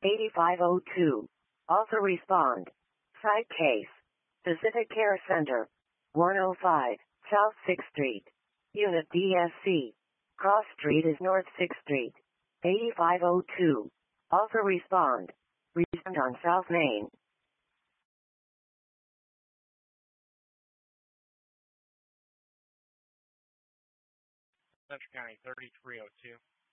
8502. Also respond. Site case. Pacific Care Center. 105, South 6th Street. Unit DSC. Cross Street is North 6th Street. 8502. Also respond. Respond on South Main. Central County 3302.